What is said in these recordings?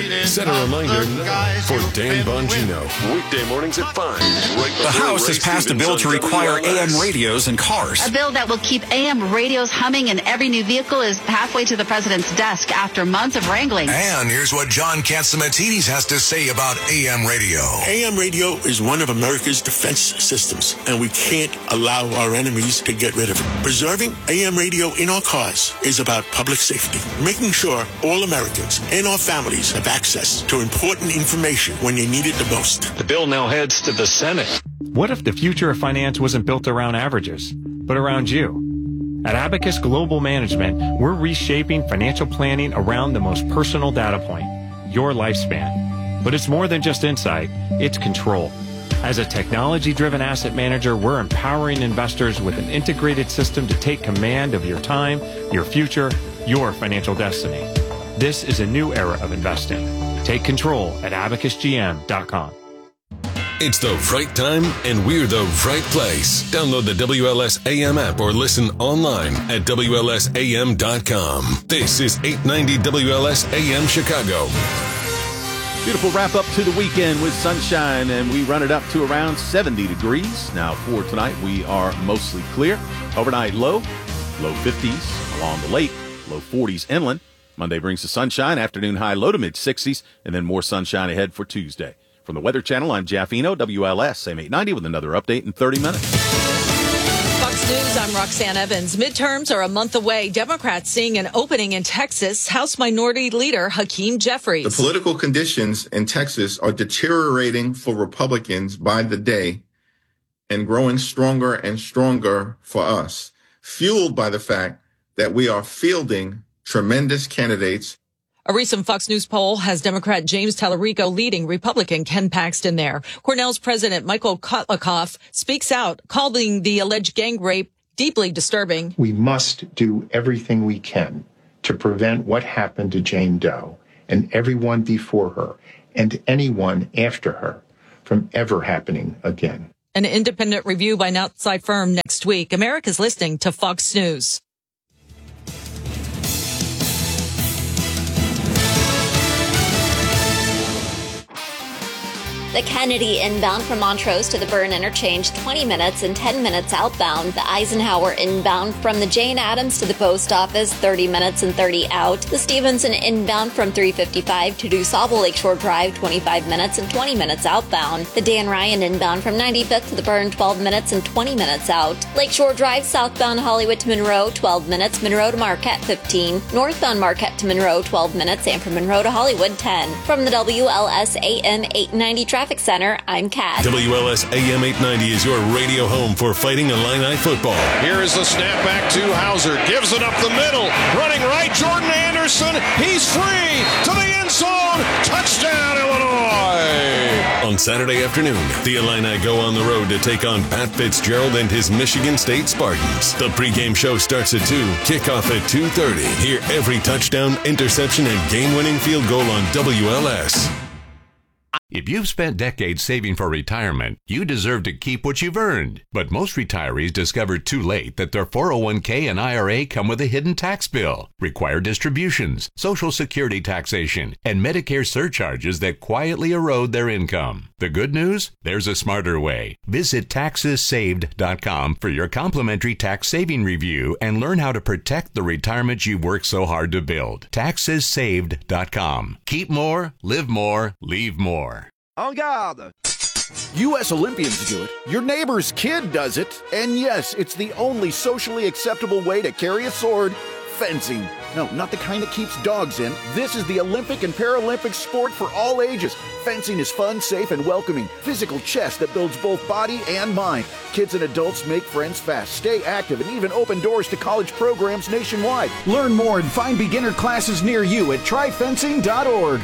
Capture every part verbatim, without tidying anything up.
Set a reminder now for Dan Bongino. Weekday mornings at five. Right the House has passed a bill to require A M radios in cars. A bill that will keep A M radios humming in every new vehicle is halfway to the president's desk after months of wrangling. And here's what John Catsimatidis has to say about A M radio. A M radio is one of America's defense systems, and we can't allow our enemies to get rid of it. Preserving A M radio in our cars is about public safety, making sure all Americans and our families have access to important information when they need it the most. The bill now heads to the Senate. What if the future of finance wasn't built around averages, but around you? At Abacus Global Management, we're reshaping financial planning around the most personal data point, your lifespan. But it's more than just insight, it's control. As a technology-driven asset manager, we're empowering investors with an integrated system to take command of your time, your future, your financial destiny. This is a new era of investing. Take control at abacus g m dot com. It's the right time, and we're the right place. Download the W L S A M app or listen online at W L S A M dot com. This is eight ninety W L S A M Chicago. Beautiful wrap up to the weekend with sunshine, and we run it up to around seventy degrees. Now for tonight, we are mostly clear. Overnight low, low fifties along the lake, low forties inland. Monday brings the sunshine, afternoon high low to mid sixties, and then more sunshine ahead for Tuesday. From the Weather Channel, I'm Jeff Eno, W L S A M eight ninety with another update in thirty minutes. Fox News, I'm Roxanne Evans. Midterms are a month away. Democrats seeing an opening in Texas. House Minority Leader Hakeem Jeffries. The political conditions in Texas are deteriorating for Republicans by the day and growing stronger and stronger for us, fueled by the fact that we are fielding tremendous candidates. A recent Fox News poll has Democrat James Tallarico leading Republican Ken Paxton there. Cornell's President Michael Kotlakoff speaks out, calling the alleged gang rape deeply disturbing. We must do everything we can to prevent what happened to Jane Doe and everyone before her and anyone after her from ever happening again. An independent review by an outside firm next week. America's listening to Fox News. The Kennedy inbound from Montrose to the Byrne interchange, twenty minutes and ten minutes outbound. The Eisenhower inbound from the Jane Addams to the post office, thirty minutes and thirty out. The Stevenson inbound from three fifty-five to DuSable Lakeshore Drive, twenty-five minutes and twenty minutes outbound. The Dan Ryan inbound from ninety-fifth to the Byrne, twelve minutes and twenty minutes out. Lakeshore Drive southbound Hollywood to Monroe, twelve minutes. Monroe to Marquette, fifteen. Northbound Marquette to Monroe, twelve minutes. And from Monroe to Hollywood, ten. From the W L S A M eight ninety traffic Center, I'm Kat. W L S A M eight ninety is your radio home for Fighting Illini football. Here is the snap back to Hauser. Gives it up the middle. Running right, Jordan Anderson. He's free to the end zone. Touchdown, Illinois. On Saturday afternoon, the Illini go on the road to take on Pat Fitzgerald and his Michigan State Spartans. The pregame show starts at two, kickoff at two thirty. Hear every touchdown, interception, and game-winning field goal on W L S. If you've spent decades saving for retirement, you deserve to keep what you've earned. But most retirees discover too late that their four oh one k and I R A come with a hidden tax bill, required distributions, Social Security taxation, and Medicare surcharges that quietly erode their income. The good news? There's a smarter way. Visit taxes saved dot com for your complimentary tax saving review and learn how to protect the retirement you've worked so hard to build. taxes saved dot com. Keep more, live more, leave more. En garde! U S Olympians do it, your neighbor's kid does it, and yes, it's the only socially acceptable way to carry a sword, fencing. No, not the kind that keeps dogs in. This is the Olympic and Paralympic sport for all ages. Fencing is fun, safe, and welcoming. Physical chess that builds both body and mind. Kids and adults make friends fast, stay active, and even open doors to college programs nationwide. Learn more and find beginner classes near you at try fencing dot org.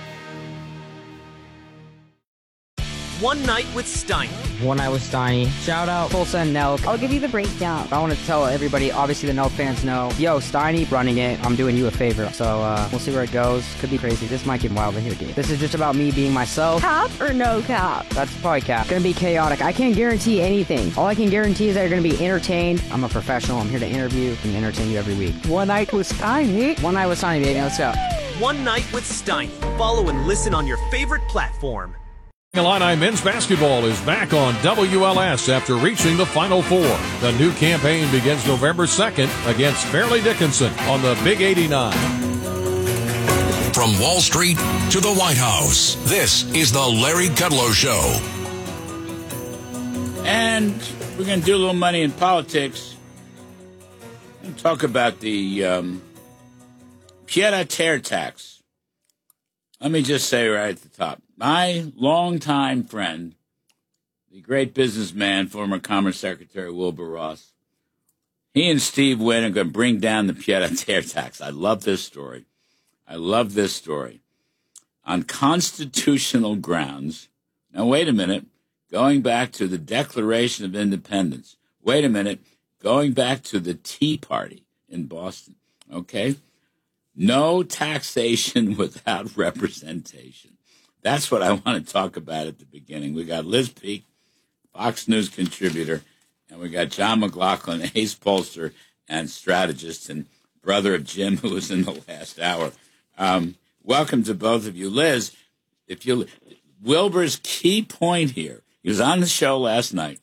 One Night with Steiny. One Night with Steiny. Shout out Tulsa and Nelk. I'll give you the breakdown. I want to tell everybody, obviously the Nelk fans know, yo, Steiny running it, I'm doing you a favor. So uh, we'll see where it goes. Could be crazy. This might get wild in here, dude. This is just about me being myself. Cap or no cap? That's probably cap. It's gonna be chaotic. I can't guarantee anything. All I can guarantee is that you're gonna be entertained. I'm a professional. I'm here to interview and entertain you every week. One Night with Steiny. One Night with Steiny, baby. Let's go. One Night with Steiny. Follow and listen on your favorite platform. Illini men's basketball is back on W L S after reaching the Final Four. The new campaign begins November second against Fairleigh Dickinson on the Big eighty-nine. From Wall Street to the White House, this is the Larry Kudlow Show. And we're going to do a little money in politics and talk about the um, pied-à-terre tax. Let me just say right at the top, my longtime friend, the great businessman, former Commerce Secretary Wilbur Ross, he and Steve Wynn are going to bring down the pied-à-terre tax. I love this story. I love this story. On constitutional grounds, now wait a minute, going back to the Declaration of Independence, wait a minute, going back to the Tea Party in Boston, okay? No taxation without representation. That's what I want to talk about at the beginning. We got Liz Peek, Fox News contributor, and we got John McLaughlin, ace pollster and strategist, and brother of Jim, who was in the last hour. Um, welcome to both of you. Liz, if you Wilbur's key point here, he was on the show last night.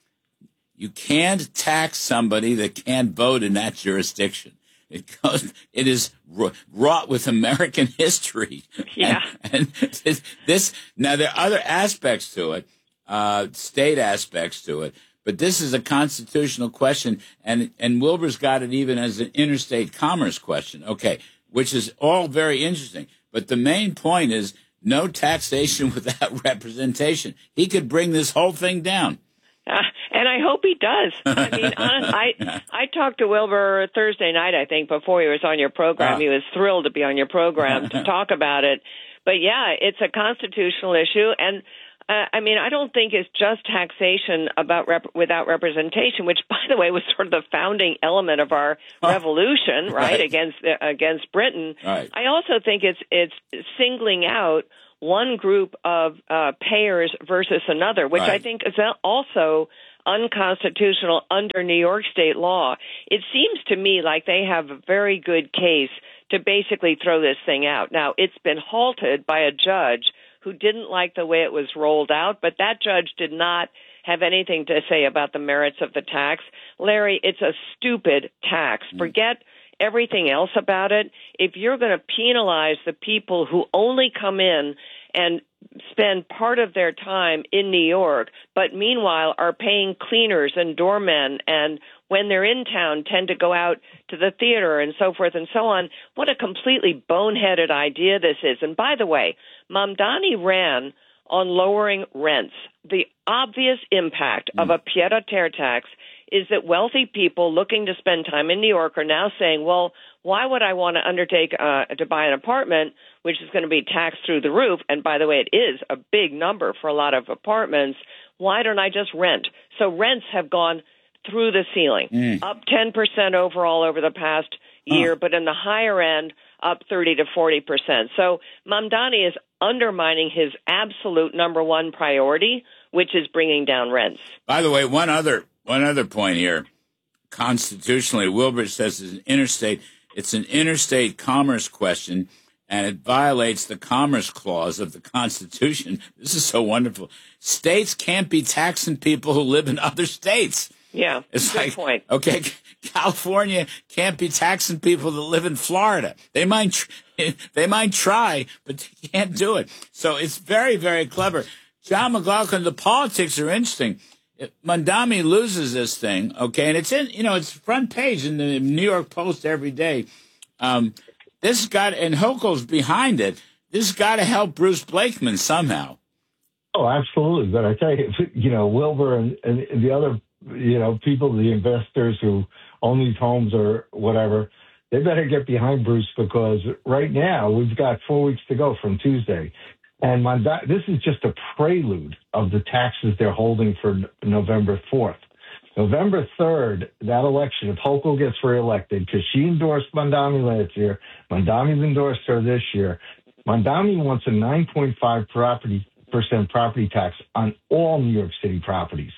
You can't tax somebody that can't vote in that jurisdiction. It goes, it is wrought with American history. Yeah. And, and this, now there are other aspects to it, uh, state aspects to it, but this is a constitutional question, and, and Wilbur's got it even as an interstate commerce question. Okay. Which is all very interesting. But the main point is no taxation without representation. He could bring this whole thing down. Uh, and I hope he does. I mean, honest, I I talked to Wilbur Thursday night, I think, before he was on your program. Uh, he was thrilled to be on your program to talk about it. But, yeah, it's a constitutional issue. And, uh, I mean, I don't think it's just taxation about rep- without representation, which, by the way, was sort of the founding element of our revolution, right, right. against uh, against Britain. Right. I also think it's it's singling out one group of uh, payers versus another, which right. I think is also unconstitutional under New York state law. It seems to me like they have a very good case to basically throw this thing out. Now, it's been halted by a judge who didn't like the way it was rolled out, but that judge did not have anything to say about the merits of the tax. Larry, it's a stupid tax. Mm. Forget everything else about it. If you're going to penalize the people who only come in and spend part of their time in New York, but meanwhile are paying cleaners and doormen, and when they're in town tend to go out to the theater and so forth and so on, what a completely boneheaded idea this is. And by the way, Mamdani ran on lowering rents. The obvious impact mm. of a pied-à-terre tax is that wealthy people looking to spend time in New York are now saying, well, why would I want to undertake uh, to buy an apartment, which is going to be taxed through the roof? And by the way, it is a big number for a lot of apartments. Why don't I just rent? So rents have gone through the ceiling, mm. up ten percent overall over the past year, huh. but in the higher end, up thirty to forty percent. So Mamdani is undermining his absolute number one priority, which is bringing down rents. By the way, one other one other point here. Constitutionally, Wilbur says it's an interstate, it's an interstate commerce question, and it violates the Commerce Clause of the Constitution. This is so wonderful. States can't be taxing people who live in other states. Yeah, it's good like, point. Okay, California can't be taxing people that live in Florida. They might, tr- they might try, but they can't do it. So it's very, very clever. John McLaughlin, the politics are interesting. Mamdani loses this thing, okay, and it's in, you know, it's front page in the New York Post every day. Um, this got, and Hochul's behind it. This has got to help Bruce Blakeman somehow. Oh, absolutely. But I tell you, you know, Wilbur and, and the other, you know, people, the investors who own these homes or whatever, they better get behind Bruce, because right now we've got four weeks to go from Tuesday. And my, this is just a prelude of the taxes they're holding for November fourth. November third, that election, if Hochul gets reelected, because she endorsed Mamdani last year, Mamdani's endorsed her this year, Mamdani wants a nine point five property percent property tax on all New York City properties.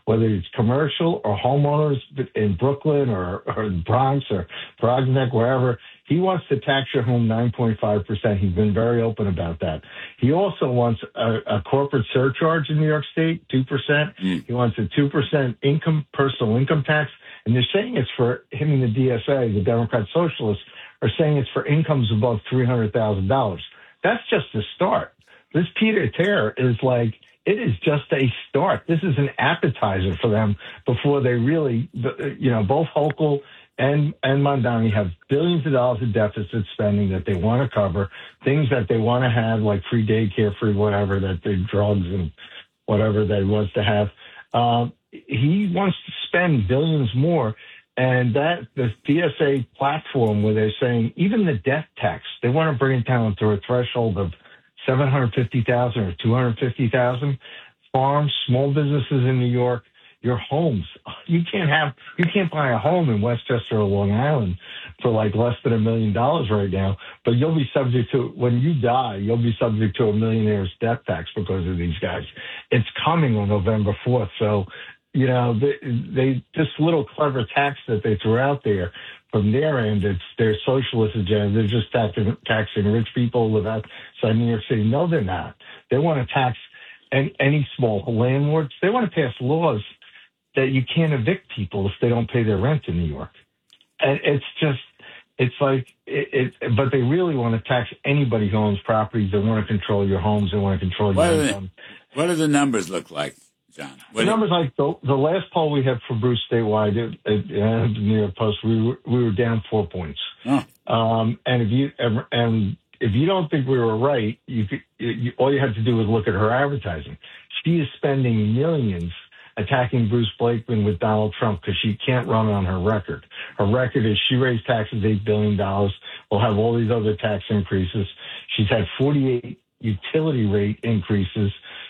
whether it's commercial or homeowners in Brooklyn or, or Bronx or Prognec, wherever. He wants to tax your home nine point five percent. He's been very open about that. He also wants a, a corporate surcharge in New York State, two percent. Mm. He wants a two percent income, personal income tax. And they're saying it's for him and the D S A, the Democrat Socialists, are saying it's for incomes above three hundred thousand dollars. That's just the start. This Peter Tear is like, it is just a start. This is an appetizer for them before they really, you know, both Hochul and and Mamdani have billions of dollars of deficit spending that they want to cover, things that they want to have, like free daycare, free whatever, that they drugs and whatever they wants to have. Um, he wants to spend billions more. And that the D S A platform where they're saying even the death tax, they want to bring it down to a threshold of seven hundred fifty thousand or two hundred fifty thousand. Farms, small businesses in New York, your homes. You can't have, you can't buy a home in Westchester or Long Island for like less than a million dollars right now, but you'll be subject to, when you die, you'll be subject to a millionaire's death tax because of these guys. It's coming on November fourth. So, you know, they, they this little clever tax that they threw out there, from their end, it's their socialist agenda. They're just taxing, taxing rich people who live outside New York City. No, they're not. They want to tax any, any small landlords. They want to pass laws that you can't evict people if they don't pay their rent in New York. And it's just, it's like, it, it, but they really want to tax anybody who owns properties. They want to control your homes. They want to control your what income. The, what do the numbers look like, John? What the numbers, like the, the last poll we had for Bruce statewide at, at, at the New York Post, we were, we were down four points. Oh. Um, and if you, and if you don't think we were right, you, could, you all you have to do is look at her advertising. She is spending millions attacking Bruce Blakeman with Donald Trump because she can't run on her record. Her record is she raised taxes eight billion dollars. We'll have all these other tax increases. She's had forty-eight utility rate increases,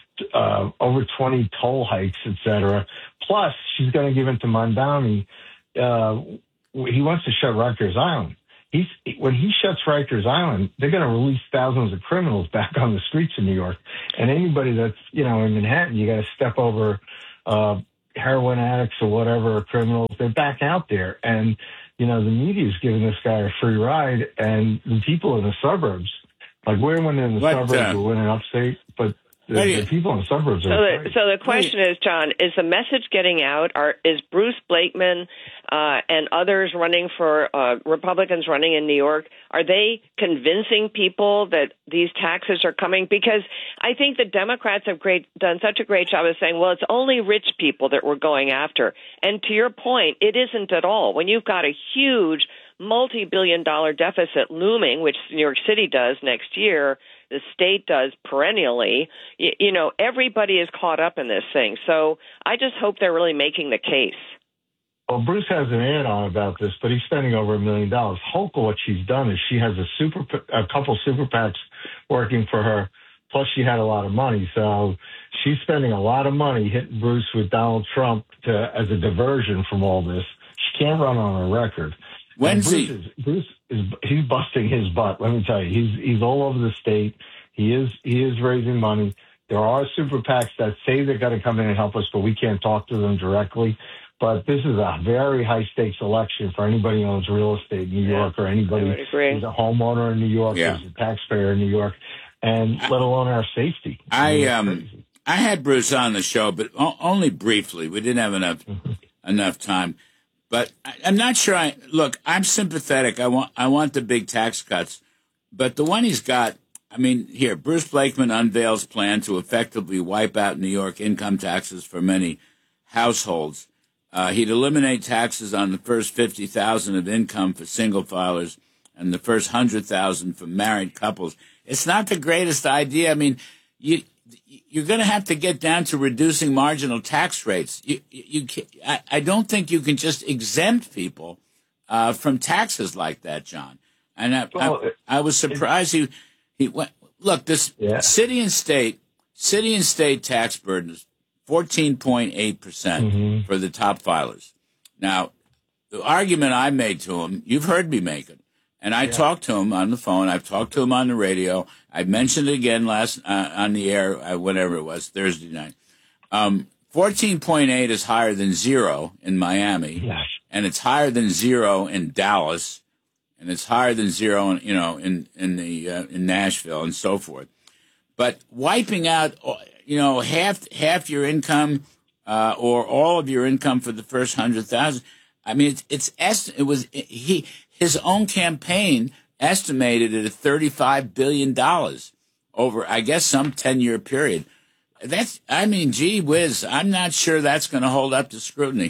uh, over twenty toll hikes, et cetera. Plus, she's going to give it to Mamdani. Uh, he wants to shut Rikers Island. He's, when he shuts Rikers Island, they're going to release thousands of criminals back on the streets of New York. And anybody that's, you know, in Manhattan, you got to step over Uh, heroin addicts or whatever, or criminals, they're back out there. And, you know, the media's giving this guy a free ride, and the people in the suburbs, like we're winning in the what, suburbs, uh, we're winning upstate, but the, you, the people in the suburbs so are the, so the question is, John, is the message getting out? Are, is Bruce Blakeman uh, and others running for, uh, Republicans running in New York, are they convincing people that these taxes are coming? Because I think the Democrats have great, done such a great job of saying, well, it's only rich people that we're going after. And to your point, it isn't at all. When you've got a huge multi-billion dollar deficit looming, which New York City does next year, the state does perennially, you, you know, everybody is caught up in this thing. So I just hope they're really making the case. Well, Bruce has an add-on about this, but he's spending over a million dollars. Hochul, what she's done is she has a super, a couple super PACs working for her. Plus, she had a lot of money, so she's spending a lot of money hitting Bruce with Donald Trump to, as a diversion from all this. She can't run on her record. When's Bruce he? Is, Bruce is he's busting his butt. Let me tell you, he's he's all over the state. He is he is raising money. There are super PACs that say they're going to come in and help us, but we can't talk to them directly. But this is a very high stakes election for anybody who owns real estate in New yeah, York, or anybody who's a homeowner in New York, yeah. who's a taxpayer in New York, and let alone our safety. I um I had Bruce on the show, but o- only briefly. We didn't have enough enough time. But I, I'm not sure. I look. I'm sympathetic. I want I want the big tax cuts, but the one he's got. I mean, here, Bruce Blakeman unveils plan to effectively wipe out New York income taxes for many households. Uh, he'd eliminate taxes on the first fifty thousand of income for single filers and the first hundred thousand for married couples. It's not the greatest idea. I mean, you. You're going to have to get down to reducing marginal tax rates. You, you, you can, I, I don't think you can just exempt people uh, from taxes like that, John. And I, well, I, I was surprised he he went. Look, this yeah. city and state city and state tax burden is fourteen point eight percent mm-hmm. for the top filers. Now, the argument I made to him, you've heard me make it. And I yeah. talked to him on the phone. I've talked to him on the radio. I mentioned it again last uh, on the air, uh, whatever it was, Thursday night. Um, fourteen point eight is higher than zero in Miami, yes. and it's higher than zero in Dallas, and it's higher than zero, in, you know, in in the uh, in Nashville and so forth. But wiping out, you know, half half your income uh, or all of your income for the first hundred thousand. I mean, it's, it's est- it was he his own campaign estimated it at thirty-five billion dollars over, I guess, some ten-year period. That's, I mean, gee whiz, I'm not sure that's going to hold up to scrutiny.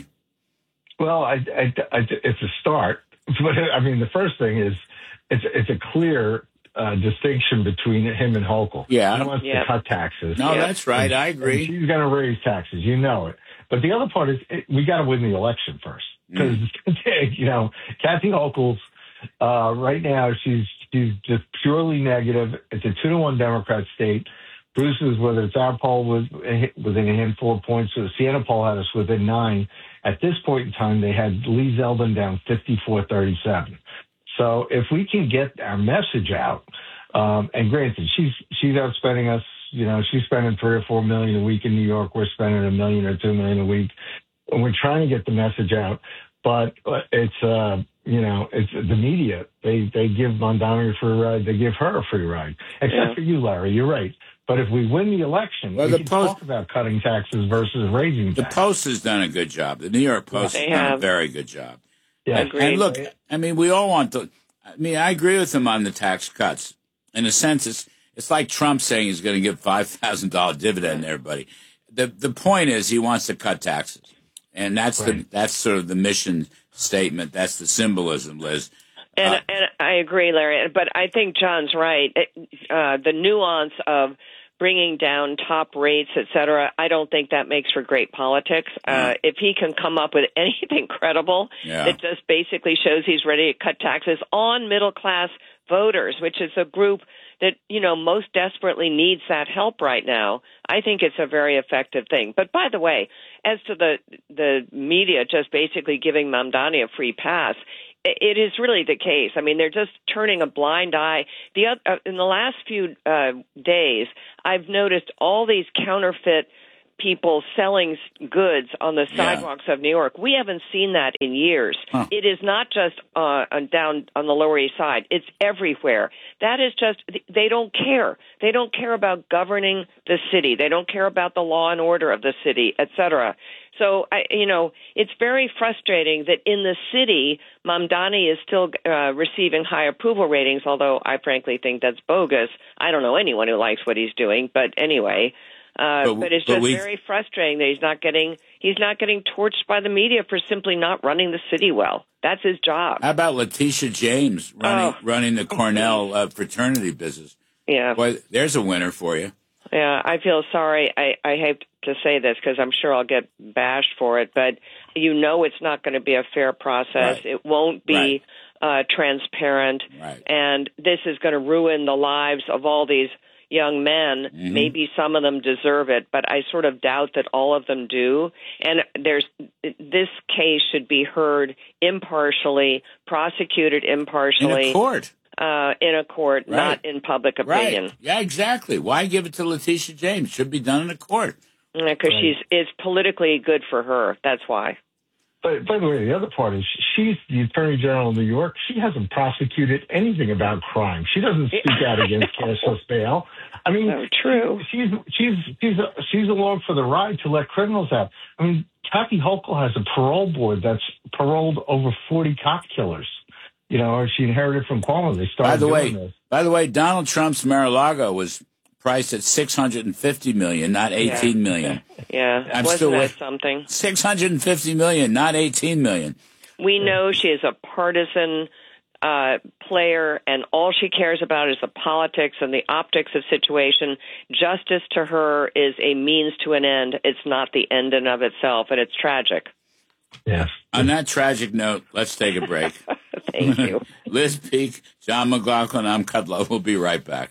Well, I, I, I, it's a start. But, I mean, the first thing is it's it's a clear uh, distinction between him and Hochul. Yeah. He wants yeah. to cut taxes. No, yeah. that's right. And, I agree. He's going to raise taxes. You know it. But the other part is it, we got to win the election first. Because, mm. you know, Kathy Hochul's, uh, right now, she's she's just purely negative. It's a two to one Democrat state. Bruce's, whether it's our poll, was within a handful of points. So the Siena poll had us within nine. At this point in time, they had Lee Zeldin down fifty-four thirty-seven. So if we can get our message out, um, and granted, she's she's outspending us. You know, she's spending three or four million a week in New York. We're spending a million or two million a week, and we're trying to get the message out. But it's, uh, you know, it's the media. They they give Mamdani a free ride. They give her a free ride. Except yeah. for you, Larry. You're right. But if we win the election, well, we the can Post, talk about cutting taxes versus raising taxes. The Post has done a good job. The New York Post they has done have. a very good job. Yeah. And, and look, I mean, we all want to. I mean, I agree with him on the tax cuts. In a sense, it's it's like Trump saying he's going to give five thousand dollars dividend to everybody. The the point is he wants to cut taxes. And that's right. the that's sort of the mission statement. That's the symbolism, Liz. And uh, and I agree, Larry. But I think John's right. It, uh, the nuance of bringing down top rates, et cetera, I don't think that makes for great politics. Uh, if he can come up with anything credible yeah. that just basically shows he's ready to cut taxes on middle class voters, which is a group that, you know, most desperately needs that help right now, I think it's a very effective thing. But by the way, as to the the media just basically giving Mamdani a free pass, it is really the case. I mean, they're just turning a blind eye. The uh, in the last few uh, days, I've noticed all these counterfeit people selling goods on the sidewalks yeah. of New York. We haven't seen that in years. Huh. It is not just uh, down on the Lower East Side. It's everywhere. That is just, they don't care. They don't care about governing the city. They don't care about the law and order of the city, et cetera. So, I, you know, it's very frustrating that in the city, Mamdani is still uh, receiving high approval ratings, although I frankly think that's bogus. I don't know anyone who likes what he's doing, but anyway. Uh, but, but it's just but very frustrating that he's not getting he's not getting torched by the media for simply not running the city well. That's his job. How about Letitia James running oh. running the Cornell uh, fraternity business? Yeah, boy, there's a winner for you. Yeah, I feel sorry. I, I hate to say this because I'm sure I'll get bashed for it, but you know it's not going to be a fair process. Right. It won't be right. uh, transparent, right. and this is going to ruin the lives of all these young men. Mm-hmm. Maybe some of them deserve it, but I sort of doubt that all of them do. And there's this case should be heard impartially, prosecuted impartially. In a court. Uh, in a court, right. not in public opinion. Right. Yeah, exactly. Why give it to Letitia James? Should be done in a court. Because right. she's it's politically good for her. That's why. But by the way, the other part is she's the Attorney General of New York. She hasn't prosecuted anything about crime. She doesn't speak out against cashless bail. I mean, oh, true. She's she's she's she's along for the ride to let criminals out. I mean, Kathy Hochul has a parole board that's paroled over forty cop killers. You know, she inherited from Cuomo. They started by the doing way, this. By the way, Donald Trump's Mar-a-Lago was priced at six hundred fifty million dollars, not eighteen yeah. million dollars. Yeah, I'm wasn't still that with something? six hundred fifty million dollars, not eighteen million dollars. We know she is a partisan uh, player, and all she cares about is the politics and the optics of situation. Justice to her is a means to an end. It's not the end in of itself, and it's tragic. Yes. On that tragic note, let's take a break. Thank you. Liz Peek, John McLaughlin, I'm Kudlow. We'll be right back.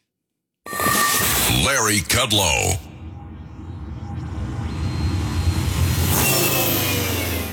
Larry Kudlow.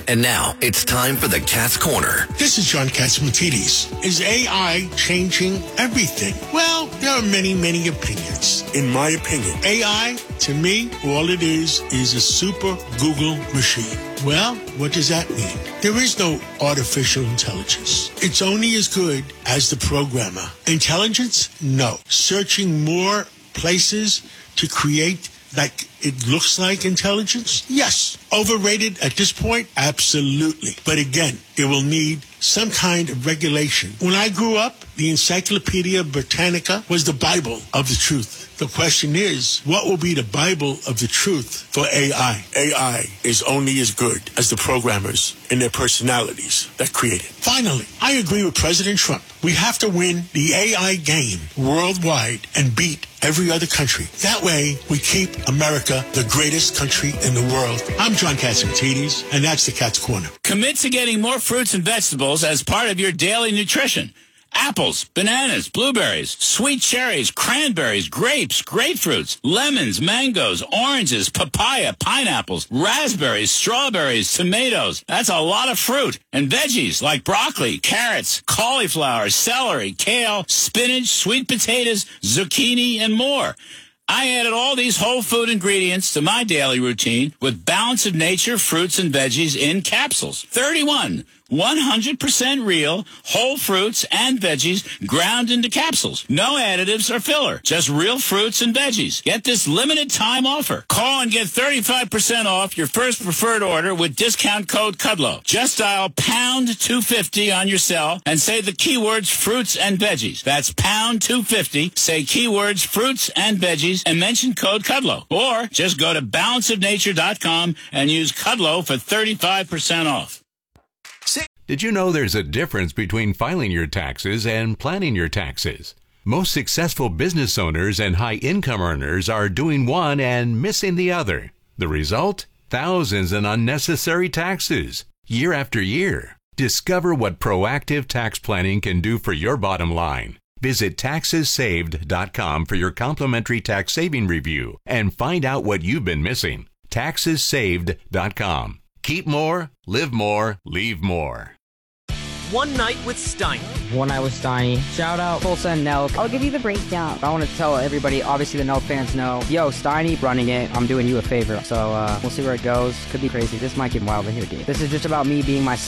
And now it's time for the Cat's Corner. This is John Catsimatidis. Is A I changing everything? Well, there are many, many opinions. In my opinion, A I, to me, all it is is a super Google machine. Well, what does that mean? There is no artificial intelligence. It's only as good as the programmer. Intelligence? No. Searching more places to create like it looks like intelligence? Yes. Overrated at this point? Absolutely. But again, it will need some kind of regulation. When I grew up, the Encyclopedia Britannica was the Bible of the truth. The question is, what will be the Bible of the truth for A I? A I is only as good as the programmers and their personalities that create it. Finally, I agree with President Trump. We have to win the A I game worldwide and beat every other country. That way, we keep America the greatest country in the world. I'm John Catsimatidis, and that's the Cat's Corner. Commit to getting more fruits and vegetables as part of your daily nutrition. Apples, bananas, blueberries, sweet cherries, cranberries, grapes, grapefruits, lemons, mangoes, oranges, papaya, pineapples, raspberries, strawberries, tomatoes. That's a lot of fruit. And veggies like broccoli, carrots, cauliflower, celery, kale, spinach, sweet potatoes, zucchini, and more. I added all these whole food ingredients to my daily routine with Balance of Nature fruits and veggies in capsules. thirty-one one hundred percent real, whole fruits and veggies ground into capsules. No additives or filler, just real fruits and veggies. Get this limited time offer. Call and get thirty-five percent off your first preferred order with discount code Kudlow. Just dial pound two fifty on your cell and say the keywords fruits and veggies. That's pound two fifty, say keywords fruits and veggies, and mention code Kudlow. Or just go to balance of nature dot com and use Kudlow for thirty-five percent off. Did you know there's a difference between filing your taxes and planning your taxes? Most successful business owners and high-income earners are doing one and missing the other. The result? Thousands in unnecessary taxes, year after year. Discover what proactive tax planning can do for your bottom line. Visit taxes saved dot com for your complimentary tax saving review and find out what you've been missing. taxes saved dot com. Keep more, live more, leave more. One Night with Steiny. One Night with Steiny. Shout out Tulsa and Nelk. I'll give you the breakdown. I want to tell everybody, obviously the Nelk fans know, yo, Steiny running it. I'm doing you a favor. So uh, we'll see where it goes. Could be crazy. This might get wild in here, dude. This is just about me being myself.